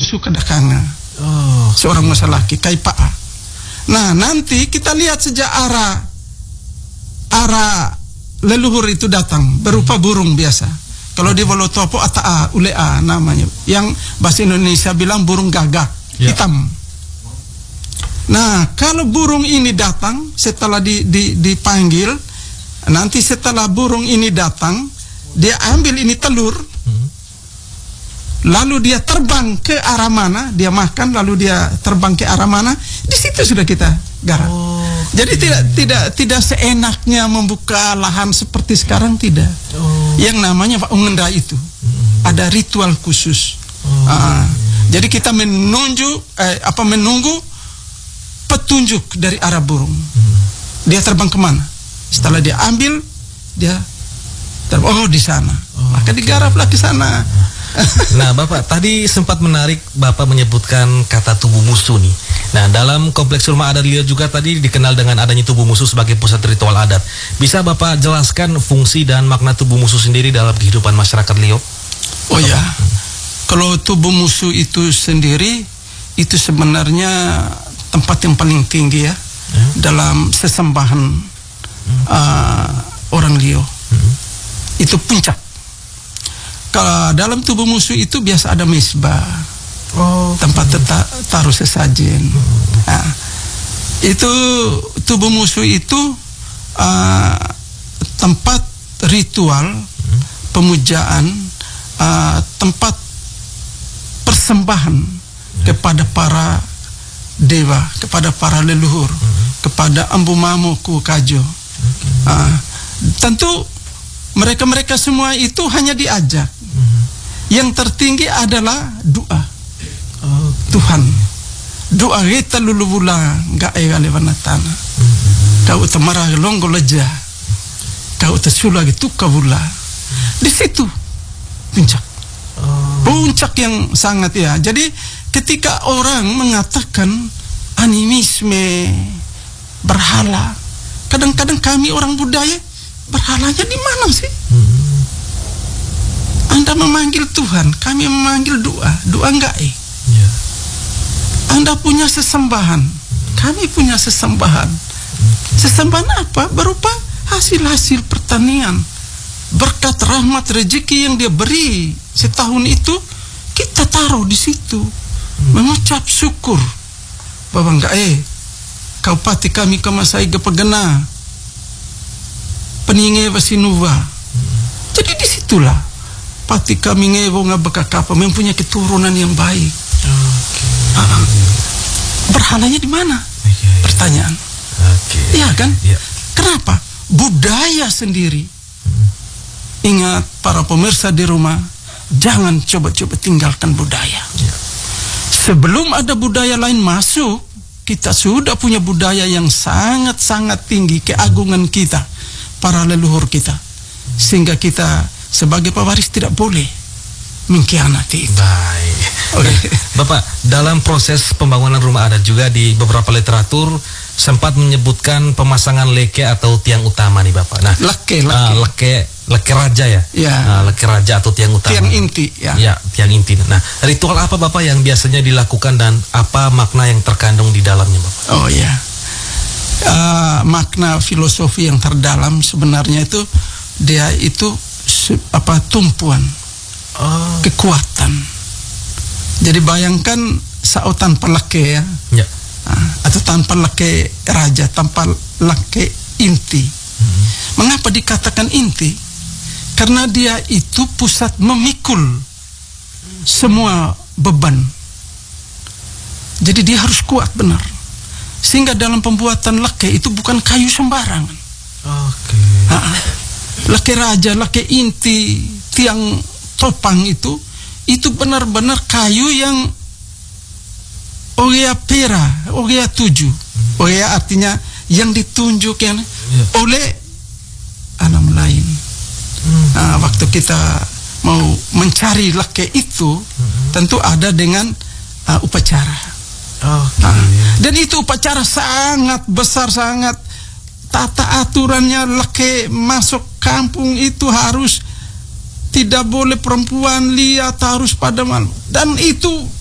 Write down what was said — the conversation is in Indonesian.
suka dakanga. Seorang masa laki kai paa. Nah, nanti kita lihat sejak arah leluhur itu datang berupa burung biasa. Kalau di Wolotopo ataa ulea namanya, yang bahasa Indonesia bilang burung gagak hitam. Nah, kalau burung ini datang setelah dipanggil, nanti setelah burung ini datang, dia ambil ini telur, lalu dia terbang ke arah mana, dia makan, lalu dia terbang ke arah mana, di situ sudah kita garap. Jadi tidak seenaknya membuka lahan seperti sekarang, tidak. Yang namanya Ungendra itu ada ritual khusus. Jadi kita menunggu petunjuk dari arah burung. Dia terbang kemana? Setelah dia ambil, dia terbang di sana. Maka digaraplah ke sana. Nah, Bapak tadi sempat menarik, Bapak menyebutkan kata tubuh musuh nih. Nah, dalam kompleks rumah adat Lio juga tadi dikenal dengan adanya tubuh musuh sebagai pusat ritual adat. Bisa Bapak jelaskan fungsi dan makna tubuh musuh sendiri dalam kehidupan masyarakat Lio? Oh ya, kalau tubuh musuh itu sendiri, itu sebenarnya tempat yang paling tinggi ya, dalam sesembahan orang Lio. Itu puncak. Kalau dalam tubuh musuh itu biasa ada mesbah, tempat taruh sesajen. Nah, itu tubuh musuh itu tempat ritual pemujaan, tempat persembahan kepada para dewa, kepada para leluhur, kepada Ambu Mamo Ku Kajo. Tentu mereka semua itu hanya diajak. Yang tertinggi adalah doa. Tuhan, doa kita lulubula nggak lewana tanah. Kau utamara longgo leja, kau utasula gitu kabula. Di situ puncak yang sangat ya. Jadi ketika orang mengatakan animisme, berhala, kadang-kadang kami orang budaya, berhalanya di mana sih? Anda memanggil Tuhan, kami memanggil doa enggak Anda punya sesembahan, kami punya sesembahan. Sesembahan apa? Berupa hasil-hasil pertanian, berkat rahmat rezeki yang dia beri setahun itu, kita taruh di situ, mengucap syukur bahwa enggak kau pati kami kemasai gepegena peninge wasinuwa. Jadi disitulah pati kami ngewo ngabekakapa mempunyai keturunan yang baik. Berhalanya di mana? Pertanyaan. Iya kan? Kenapa? Budaya sendiri. Ingat para pemirsa di rumah, jangan coba-coba tinggalkan budaya. Sebelum ada budaya lain masuk, kita sudah punya budaya yang sangat-sangat tinggi, keagungan kita, para leluhur kita, sehingga kita sebagai pewaris tidak boleh mengkhianati itu. Baik. Bapak, dalam proses pembangunan rumah adat juga di beberapa literatur sempat menyebutkan pemasangan leke atau tiang utama nih Bapak. Nah, leke raja ya? Leke raja atau tiang utama. Tiang inti ya. Ya, tiang inti. Nah, ritual apa Bapak yang biasanya dilakukan dan apa makna yang terkandung di dalamnya Bapak? Oh ya. Makna filosofi yang terdalam sebenarnya itu dia itu tumpuan kekuatan. Jadi bayangkan sao tanpa leke ya. Atau tanpa leke raja, tanpa leke inti. Mengapa dikatakan inti? Karena dia itu pusat memikul semua beban. Jadi dia harus kuat benar. Sehingga dalam pembuatan leke itu bukan kayu sembarangan. Leke raja, leke inti, tiang topang itu benar-benar kayu yang Ogea pera, Ogea 7. Ogea artinya yang ditunjuk oleh alam lain. Waktu kita mau mencari leke itu, tentu ada dengan upacara. Dan itu upacara sangat besar, sangat tata aturannya. Leke masuk kampung itu harus tidak boleh perempuan lihat, harus pada malam. Dan itu